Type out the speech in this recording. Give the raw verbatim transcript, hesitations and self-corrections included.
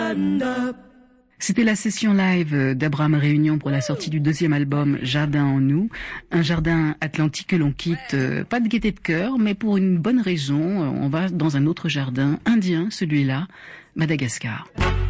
C'était la session live d'Abraham Réunion pour la sortie du deuxième album Jardin en nous, un jardin atlantique que l'on quitte, euh, pas de gaieté de cœur, mais pour une bonne raison. On va dans un autre jardin indien, celui-là, Madagascar.